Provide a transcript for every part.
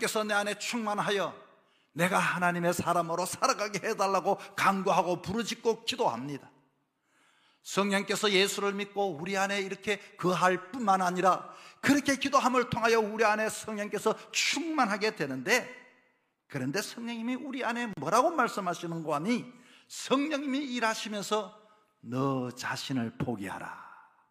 성령께서 내 안에 충만하여 내가 하나님의 사람으로 살아가게 해달라고 간구하고 부르짖고 기도합니다. 성령께서 예수를 믿고 우리 안에 이렇게 거할 뿐만 아니라 그렇게 기도함을 통하여 우리 안에 성령께서 충만하게 되는데, 그런데 성령님이 우리 안에 뭐라고 말씀하시는 거 아니? 성령님이 일하시면서 너 자신을 포기하라.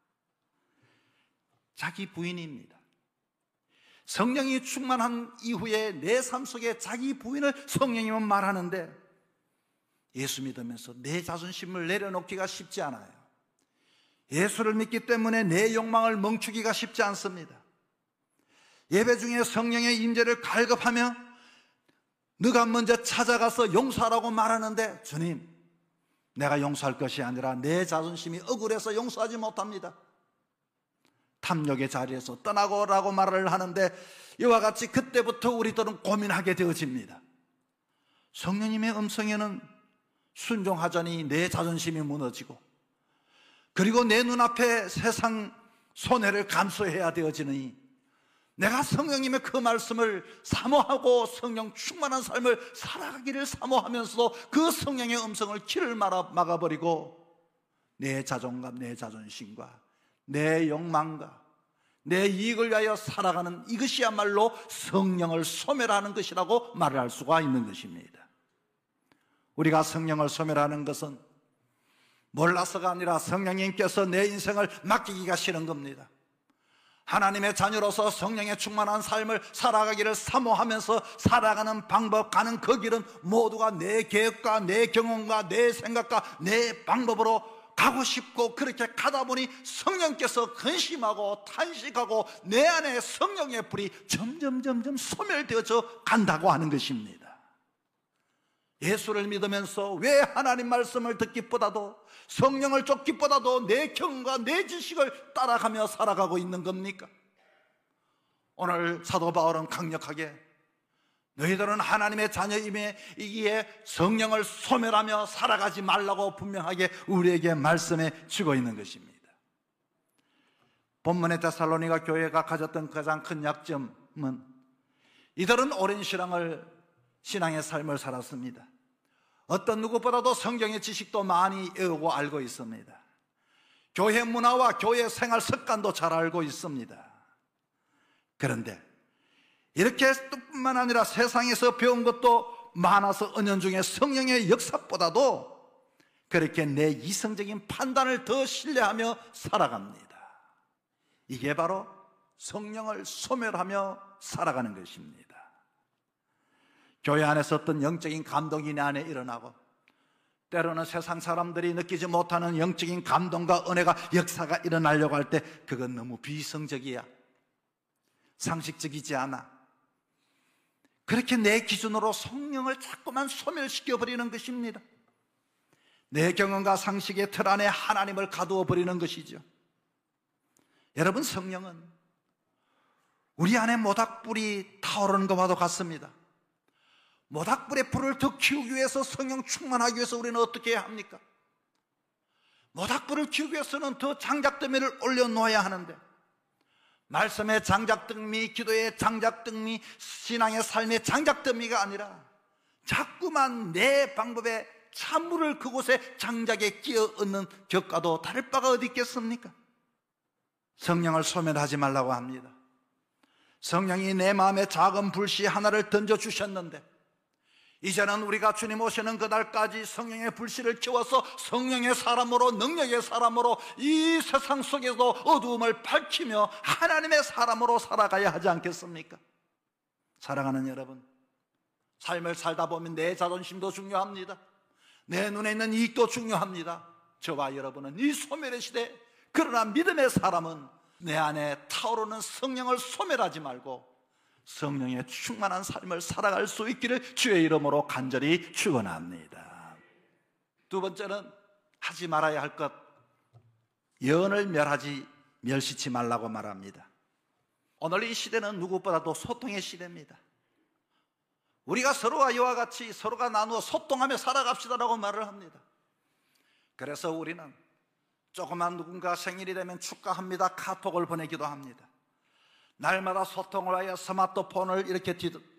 자기 부인입니다. 성령이 충만한 이후에 내 삶 속에 자기 부인을 성령님은 말하는데, 예수 믿으면서 내 자존심을 내려놓기가 쉽지 않아요. 예수를 믿기 때문에 내 욕망을 멈추기가 쉽지 않습니다. 예배 중에 성령의 임재를 갈급하며 네가 먼저 찾아가서 용서하라고 말하는데, 주님, 내가 용서할 것이 아니라 내 자존심이 억울해서 용서하지 못합니다. 탐욕의 자리에서 떠나고라고 말을 하는데, 이와 같이 그때부터 우리들은 고민하게 되어집니다. 성령님의 음성에는 순종하자니 내 자존심이 무너지고, 그리고 내 눈앞에 세상 손해를 감수해야 되어지니, 내가 성령님의 그 말씀을 사모하고 성령 충만한 삶을 살아가기를 사모하면서도 그 성령의 음성을 길을 막아버리고 내 자존감, 내 자존심과 내 욕망과 내 이익을 위하여 살아가는, 이것이야말로 성령을 소멸하는 것이라고 말을 할 수가 있는 것입니다. 우리가 성령을 소멸하는 것은 몰라서가 아니라 성령님께서 내 인생을 맡기기가 싫은 겁니다. 하나님의 자녀로서 성령의 충만한 삶을 살아가기를 사모하면서 살아가는 방법, 가는 그 길은 모두가 내 계획과 내 경험과 내 생각과 내 방법으로 가고 싶고, 그렇게 가다 보니 성령께서 근심하고 탄식하고 내 안에 성령의 불이 점점 소멸되어져 간다고 하는 것입니다. 예수를 믿으면서 왜 하나님 말씀을 듣기보다도, 성령을 쫓기보다도 내 경험과 내 지식을 따라가며 살아가고 있는 겁니까? 오늘 사도 바울은 강력하게 너희들은 하나님의 자녀임이기에 성령을 소멸하며 살아가지 말라고 분명하게 우리에게 말씀해 주고 있는 것입니다. 본문의 데살로니가 교회가 가졌던 가장 큰 약점은 이들은 오랜 신앙의 삶을 살았습니다. 어떤 누구보다도 성경의 지식도 많이 외우고 알고 있습니다. 교회 문화와 교회 생활 습관도 잘 알고 있습니다. 그런데 이렇게 뿐만 아니라 세상에서 배운 것도 많아서 은연중에 성령의 역사보다도 그렇게 내 이성적인 판단을 더 신뢰하며 살아갑니다. 이게 바로 성령을 소멸하며 살아가는 것입니다. 교회 안에서 어떤 영적인 감동이 내 안에 일어나고, 때로는 세상 사람들이 느끼지 못하는 영적인 감동과 은혜가, 역사가 일어나려고 할 때 그건 너무 비이성적이야, 상식적이지 않아. 그렇게 내 기준으로 성령을 자꾸만 소멸시켜버리는 것입니다. 내 경험과 상식의 틀 안에 하나님을 가두어 버리는 것이죠. 여러분, 성령은 우리 안에 모닥불이 타오르는 것과도 같습니다. 모닥불의 불을 더 키우기 위해서, 성령 충만하기 위해서 우리는 어떻게 해야 합니까? 모닥불을 키우기 위해서는 더 장작더미를 올려놓아야 하는데, 말씀의 장작더미, 기도의 장작더미, 신앙의 삶의 장작더미가 아니라 자꾸만 내 방법에 찬물을 그곳에 장작에 끼어 얹는 격과도 다를 바가 어디 있겠습니까? 성령을 소멸하지 말라고 합니다. 성령이 내 마음에 작은 불씨 하나를 던져주셨는데, 이제는 우리가 주님 오시는 그날까지 성령의 불씨를 키워서 성령의 사람으로, 능력의 사람으로 이 세상 속에서 어두움을 밝히며 하나님의 사람으로 살아가야 하지 않겠습니까? 사랑하는 여러분, 삶을 살다 보면 내 자존심도 중요합니다. 내 눈에 있는 이익도 중요합니다. 저와 여러분은 이 소멸의 시대, 그러나 믿음의 사람은 내 안에 타오르는 성령을 소멸하지 말고 성령의 충만한 삶을 살아갈 수 있기를 주의 이름으로 간절히 축원합니다. 두 번째는 하지 말아야 할 것, 예언을 멸시치 말라고 말합니다. 오늘 이 시대는 누구보다도 소통의 시대입니다. 우리가 서로와 이와 같이 서로가 나누어 소통하며 살아갑시다라고 말을 합니다. 그래서 우리는 조그만 누군가 생일이 되면 축하합니다, 카톡을 보내기도 합니다. 날마다 소통을 하여 스마트폰을 이렇게